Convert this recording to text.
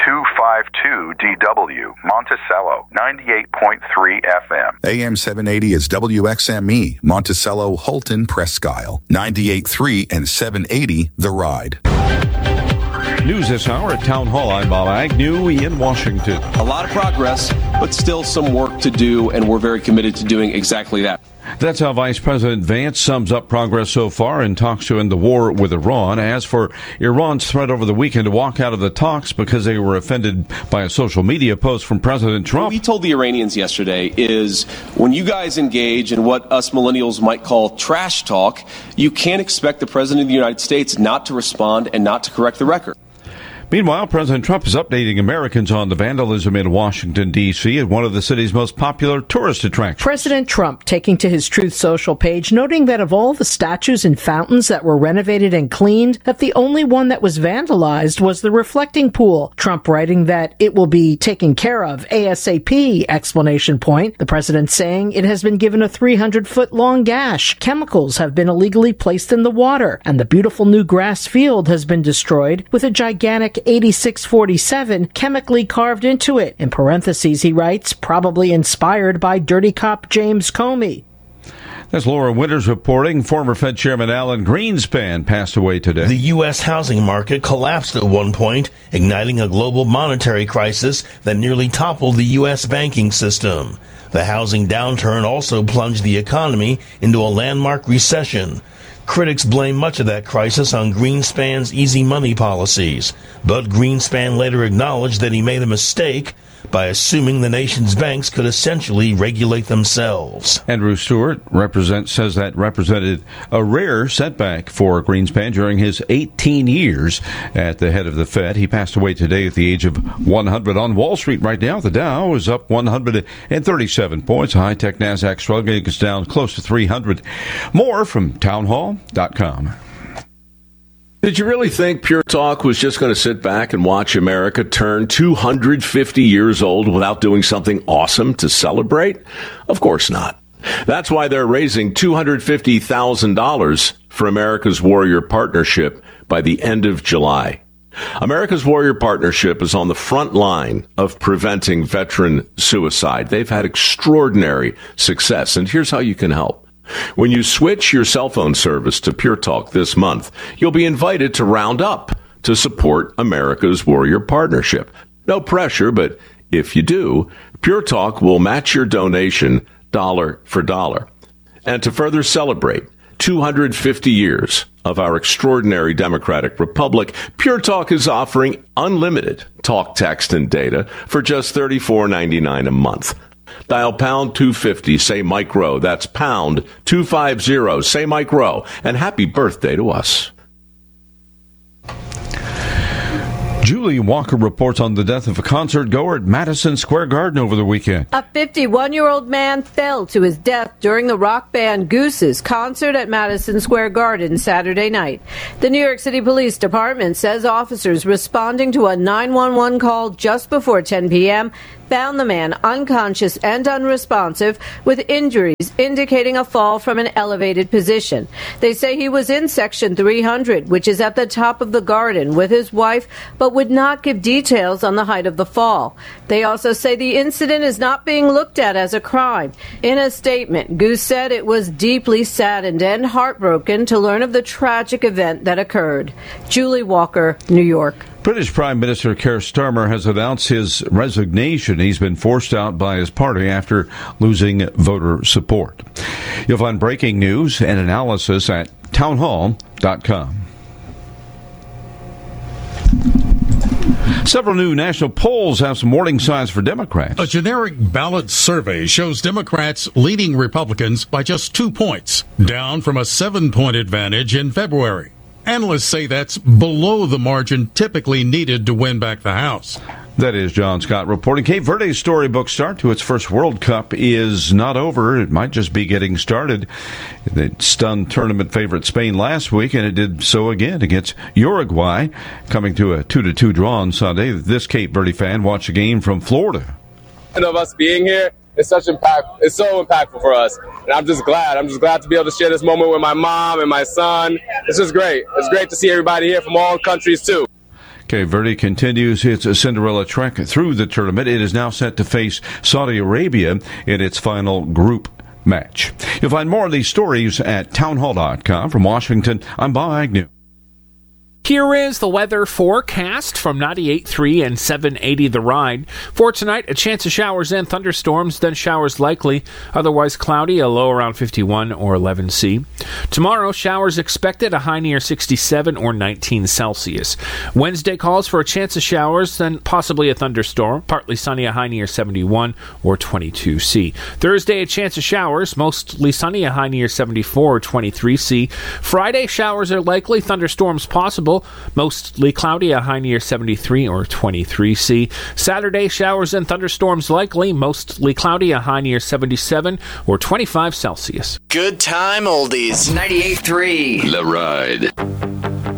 252DW, Monticello, 98.3 FM. AM 780 is WXME, Monticello, Holton, Presque Isle, 98.3 and 780 The Ride. News this hour at Town Hall. I'm Bob Agnew in Washington. A lot of progress, but still some work to do, and we're very committed to doing exactly that. That's how Vice President Vance sums up progress so far in talks to end the war with Iran. As for Iran's threat over the weekend to walk out of the talks because they were offended by a social media post from President Trump. What we told the Iranians yesterday is when you guys engage in what us millennials might call trash talk, you can't expect the President of the United States not to respond and not to correct the record. Meanwhile, President Trump is updating Americans on the vandalism in Washington, D.C. at one of the city's most popular tourist attractions. President Trump taking to his Truth Social page, noting that of all the statues and fountains that were renovated and cleaned, that the only one that was vandalized was the reflecting pool. Trump writing that it will be taken care of ASAP, exclamation point. The president saying it has been given a 300-foot-long gash. Chemicals have been illegally placed in the water, and the beautiful new grass field has been destroyed with a gigantic 8647 chemically carved into it. In parentheses, he writes, probably inspired by dirty cop James Comey. That's Laura Winters reporting. Former Fed Chairman Alan Greenspan passed away today. The U.S. housing market collapsed at one point, igniting a global monetary crisis that nearly toppled the U.S. banking system. The housing downturn also plunged the economy into a landmark recession. Critics blame much of that crisis on Greenspan's easy money policies, but Greenspan later acknowledged that he made a mistake by assuming the nation's banks could essentially regulate themselves. Andrew Stewart says that represented a rare setback for Greenspan during his 18 years at the head of the Fed. He passed away today at the age of 100. On Wall Street right now, the Dow is up 137 points. High-tech NASDAQ struggling is down close to 300. More from townhall.com. Did you really think Pure Talk was just going to sit back and watch America turn 250 years old without doing something awesome to celebrate? Of course not. That's why they're raising $250,000 for America's Warrior Partnership by the end of July. America's Warrior Partnership is on the front line of preventing veteran suicide. They've had extraordinary success, and here's how you can help. When you switch your cell phone service to Pure Talk this month, you'll be invited to round up to support America's Warrior Partnership. No pressure, but if you do, Pure Talk will match your donation dollar for dollar. And to further celebrate 250 years of our extraordinary democratic republic, Pure Talk is offering unlimited talk, text, and data for just $34.99 a month. Dial pound 250, say Mike Rowe. That's pound 250, say Mike Rowe. And happy birthday to us. Julie Walker reports on the death of a concert goer at Madison Square Garden over the weekend. A 51-year-old man fell to his death during the rock band Goose's concert at Madison Square Garden Saturday night. The New York City Police Department says officers responding to a 911 call just before 10 p.m. found the man unconscious and unresponsive with injuries indicating a fall from an elevated position. They say he was in Section 300, which is at the top of the garden, with his wife, but would not give details on the height of the fall. They also say the incident is not being looked at as a crime. In a statement, Goose said it was deeply saddened and heartbroken to learn of the tragic event that occurred. Julie Walker, New York. British Prime Minister Keir Starmer has announced his resignation. He's been forced out by his party after losing voter support. You'll find breaking news and analysis at townhall.com. Several new national polls have some warning signs for Democrats. A generic ballot survey shows Democrats leading Republicans by just 2 points, down from a 7-point advantage in February. Analysts say that's below the margin typically needed to win back the House. That is John Scott reporting. Cape Verde's storybook start to its first World Cup is not over. It might just be getting started. It stunned tournament favorite Spain last week, and it did so again against Uruguay, coming to a 2-2 draw on Sunday. This Cape Verde fan watched the game from Florida. And of us being here, it's so impactful for us. And I'm just glad to be able to share this moment with my mom and my son. It's just great. It's great to see everybody here from all countries, too. Cape Verde continues its Cinderella trek through the tournament. It is now set to face Saudi Arabia in its final group match. You'll find more of these stories at townhall.com. From Washington, I'm Bob Agnew. Here is the weather forecast from 98.3 and 780 The Ride. For tonight, a chance of showers and thunderstorms, then showers likely. Otherwise cloudy, a low around 51 or 11 C. Tomorrow, showers expected, a high near 67 or 19 Celsius. Wednesday calls for a chance of showers, then possibly a thunderstorm. Partly sunny, a high near 71 or 22 C. Thursday, a chance of showers, mostly sunny, a high near 74 or 23 C. Friday, showers are likely, thunderstorms possible. Mostly cloudy, a high near 73 or 23 C. Saturday, showers and thunderstorms likely, mostly cloudy, a high near 77 or 25 Celsius. Good time oldies. 98.3 The Ride.